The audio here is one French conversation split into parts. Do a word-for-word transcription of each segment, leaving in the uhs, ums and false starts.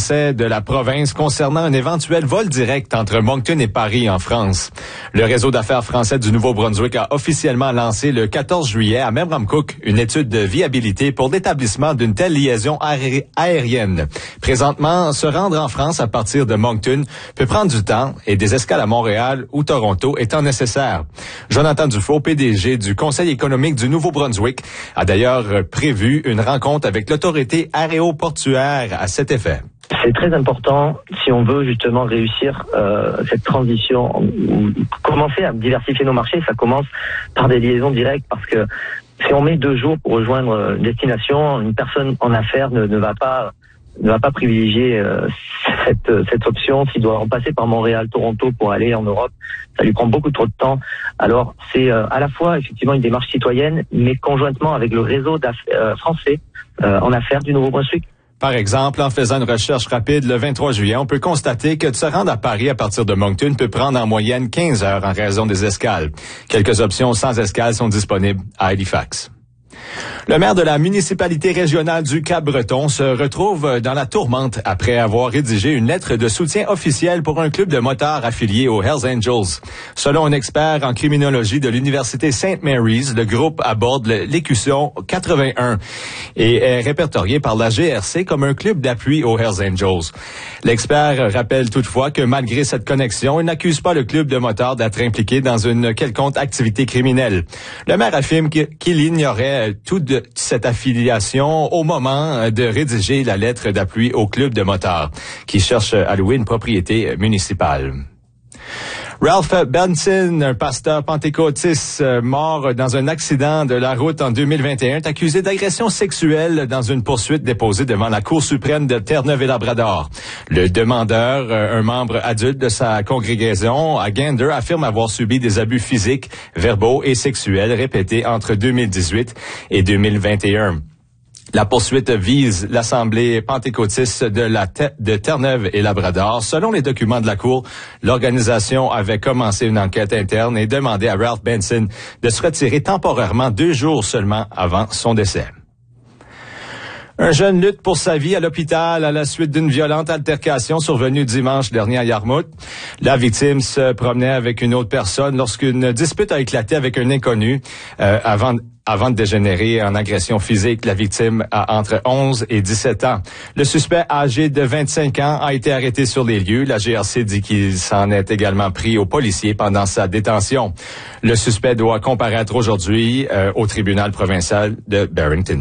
Français de la province concernant un éventuel vol direct entre Moncton et Paris en France. Le réseau d'affaires français du Nouveau-Brunswick a officiellement lancé le quatorze juillet à Memramcook une étude de viabilité pour l'établissement d'une telle liaison aé- aérienne. Présentement, se rendre en France à partir de Moncton peut prendre du temps et des escales à Montréal ou Toronto étant nécessaires. Jonathan Dufault, P D G du Conseil économique du Nouveau-Brunswick, a d'ailleurs prévu une rencontre avec l'autorité aéroportuaire à cet effet. C'est très important si on veut justement réussir euh, cette transition, ou commencer à diversifier nos marchés. Ça commence par des liaisons directes, parce que si on met deux jours pour rejoindre une destination, une personne en affaires ne, ne va pas ne va pas privilégier euh, cette cette option. S'il doit en passer par Montréal, Toronto pour aller en Europe, ça lui prend beaucoup trop de temps. Alors c'est euh, à la fois effectivement une démarche citoyenne, mais conjointement avec le réseau euh, français euh, en affaires du Nouveau-Brunswick. Par exemple, en faisant une recherche rapide le vingt-trois juillet, on peut constater que de se rendre à Paris à partir de Moncton peut prendre en moyenne quinze heures en raison des escales. Quelques options sans escale sont disponibles à Halifax. Le maire de la municipalité régionale du Cap-Breton se retrouve dans la tourmente après avoir rédigé une lettre de soutien officielle pour un club de motards affilié aux Hells Angels. Selon un expert en criminologie de l'Université Saint Mary's, le groupe aborde l'écusson quatre-vingt-un et est répertorié par la G R C comme un club d'appui aux Hells Angels. L'expert rappelle toutefois que malgré cette connexion, il n'accuse pas le club de motards d'être impliqué dans une quelconque activité criminelle. Le maire affirme qu'il ignorait toute cette affiliation au moment de rédiger la lettre d'appui au club de motards qui cherche à louer une propriété municipale. Ralph Benson, un pasteur pentecôtiste euh, mort dans un accident de la route en deux mille vingt et un, est accusé d'agression sexuelle dans une poursuite déposée devant la Cour suprême de Terre-Neuve-et-Labrador. Le demandeur, euh, un membre adulte de sa congrégation à Gander, affirme avoir subi des abus physiques, verbaux et sexuels répétés entre deux mille dix-huit et deux mille vingt et un. La poursuite vise l'Assemblée pentecôtiste de la te- de Terre-Neuve et Labrador. Selon les documents de la Cour, l'organisation avait commencé une enquête interne et demandé à Ralph Benson de se retirer temporairement deux jours seulement avant son décès. Un jeune lutte pour sa vie à l'hôpital à la suite d'une violente altercation survenue dimanche dernier à Yarmouth. La victime se promenait avec une autre personne lorsqu'une dispute a éclaté avec un inconnu euh, avant Avant de dégénérer en agression physique. La victime a entre onze et dix-sept ans. Le suspect, âgé de vingt-cinq ans, a été arrêté sur les lieux. La G R C dit qu'il s'en est également pris aux policiers pendant sa détention. Le suspect doit comparaître aujourd'hui euh, au tribunal provincial de Barrington.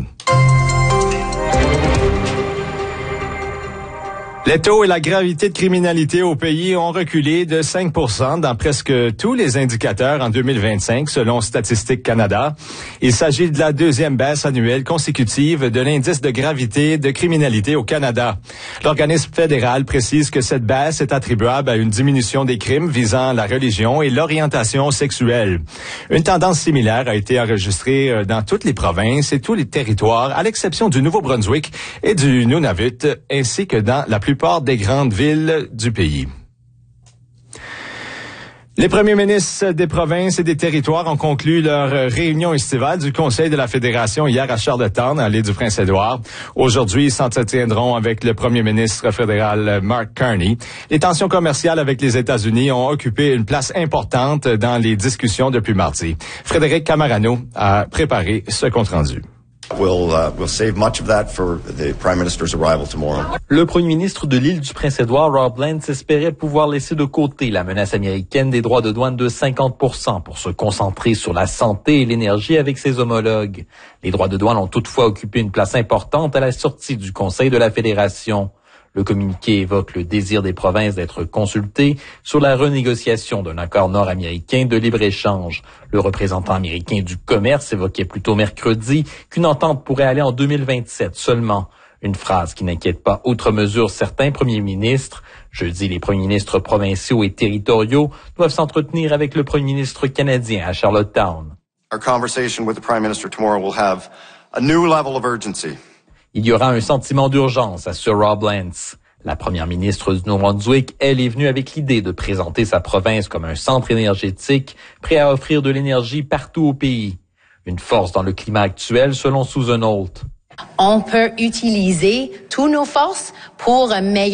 Les taux et la gravité de criminalité au pays ont reculé de cinq pour cent dans presque tous les indicateurs en deux mille vingt-cinq, selon Statistique Canada. Il s'agit de la deuxième baisse annuelle consécutive de l'indice de gravité de criminalité au Canada. L'organisme fédéral précise que cette baisse est attribuable à une diminution des crimes visant la religion et l'orientation sexuelle. Une tendance similaire a été enregistrée dans toutes les provinces et tous les territoires, à l'exception du Nouveau-Brunswick et du Nunavut, ainsi que dans la plupart des grandes villes du pays. Les premiers ministres des provinces et des territoires ont conclu leur réunion estivale du Conseil de la Fédération hier à Charlottetown, à l'île du Prince-Édouard. Aujourd'hui, ils s'entretiendront avec le premier ministre fédéral Mark Carney. Les tensions commerciales avec les États-Unis ont occupé une place importante dans les discussions depuis mardi. Frédéric Camarano a préparé ce compte-rendu. We'll, uh, we'll save much of that for the Prime Minister's arrival tomorrow. Le premier ministre de l'île du Prince-Édouard, Rob Lance, espérait pouvoir laisser de côté la menace américaine des droits de douane de cinquante pour cent pour se concentrer sur la santé et l'énergie avec ses homologues. Les droits de douane ont toutefois occupé une place importante à la sortie du Conseil de la Fédération. Le communiqué évoque le désir des provinces d'être consultées sur la renégociation d'un accord nord-américain de libre-échange. Le représentant américain du commerce évoquait plutôt mercredi qu'une entente pourrait aller en deux mille vingt-sept seulement. Une phrase qui n'inquiète pas outre mesure certains premiers ministres. Jeudi, les premiers ministres provinciaux et territoriaux doivent s'entretenir avec le premier ministre canadien à Charlottetown. Our conversation with the Prime Minister tomorrow will have a new level of urgency. Il y aura un sentiment d'urgence, assure Rob Lance. La première ministre du Nouveau-Brunswick, elle, est venue avec l'idée de présenter sa province comme un centre énergétique prêt à offrir de l'énergie partout au pays. Une force dans le climat actuel, selon Susan Holt. On peut utiliser toutes nos forces pour un meilleur